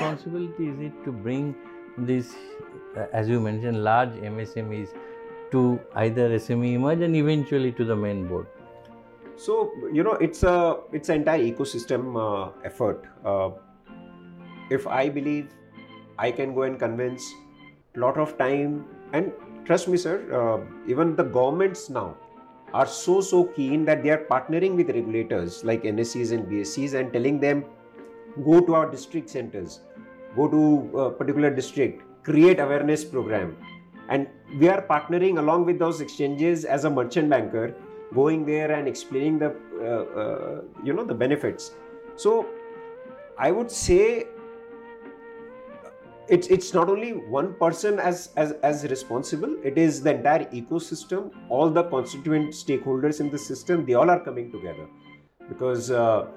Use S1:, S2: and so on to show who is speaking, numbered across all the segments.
S1: responsibility is it to bring this, as you mentioned, large MSMEs to either SME emerge and eventually to the main board?
S2: So it's an entire ecosystem effort. If I believe I can go and convince a lot of time, and trust me, sir, even the governments now are so keen that they are partnering with regulators like NSEs and BSEs and telling them, go to our district centers, go to a particular district, create awareness program. And we are partnering along with those exchanges as a merchant banker, going there and explaining the benefits. So I would say it's not only one person as responsible. It is the entire ecosystem, all the constituent stakeholders in the system. They all are coming together because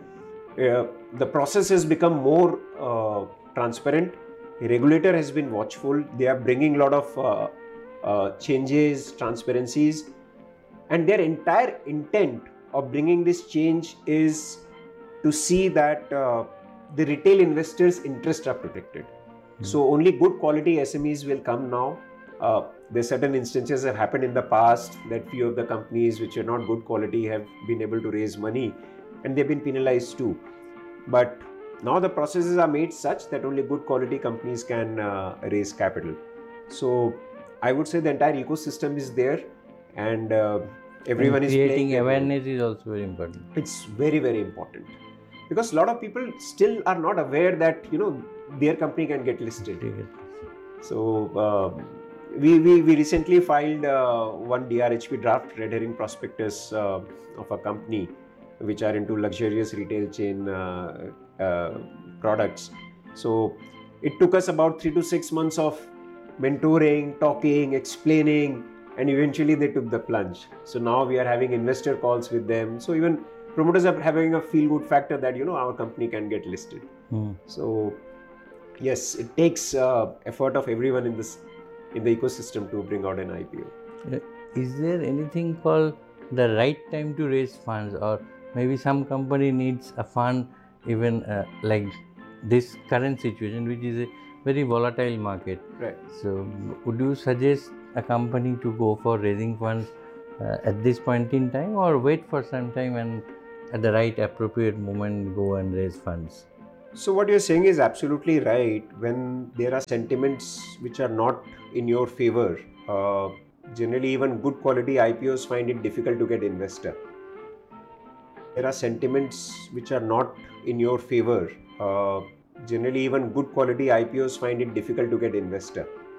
S2: the process has become more transparent. The regulator has been watchful. They are bringing a lot of changes, transparencies, and their entire intent of bringing this change is to see that the retail investors' interests are protected. So only good quality SMEs will come now. There are certain instances that have happened in the past that few of the companies which are not good quality have been able to raise money and they've been penalized too. But now the processes are made such that only good quality companies can raise capital. So I would say the entire ecosystem is there and everyone is
S1: creating awareness is also very important.
S2: It's very, very important because a lot of people still are not aware that their company can get listed. So we recently filed one DRHP, draft red herring prospectus of a company which are into luxurious retail chain products. So it took us about 3 to 6 months of mentoring, talking, explaining, and eventually they took the plunge. So now we are having investor calls with them. So even promoters are having a feel-good factor that our company can get listed. So yes, it takes effort of everyone in the ecosystem to bring out an IPO.
S1: Is there anything called the right time to raise funds, or maybe some company needs a fund even like this current situation, which is a very volatile market?
S2: Right.
S1: So would you suggest a company to go for raising funds at this point in time, or wait for some time and at the right appropriate moment go and raise funds?
S2: So what you're saying is absolutely right. When there are sentiments which are not in your favor, generally even good quality IPOs find it difficult to get investor. There are sentiments which are not in your favor. Generally even good quality IPOs find it difficult to get investor.